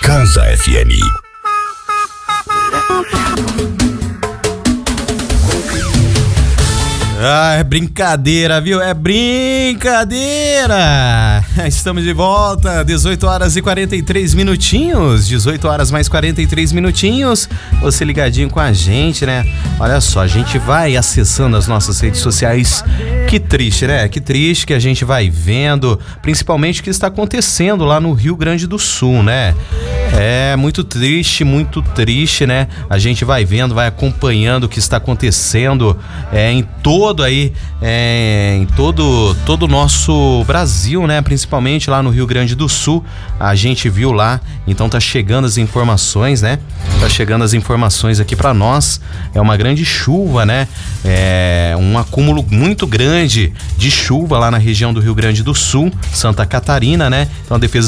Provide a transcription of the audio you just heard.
Casa FM. Ah, é brincadeira, viu? É brincadeira! Estamos de volta, 18 horas e 43 minutinhos, 18 horas mais 43 minutinhos, você ligadinho com a gente, né? Olha só, a gente vai acessando as nossas redes sociais, que triste, né? Que triste que a gente vai vendo, principalmente o que está acontecendo lá no Rio Grande do Sul, né? É muito triste, né? A gente vai vendo, vai acompanhando o que está acontecendo em todo o nosso Brasil, né? Principalmente lá no Rio Grande do Sul, a gente viu lá, então tá chegando as informações, né? Tá chegando as informações aqui para nós, é uma grande chuva, né? É um acúmulo muito grande de chuva lá na região do Rio Grande do Sul, Santa Catarina, né? Então a Defesa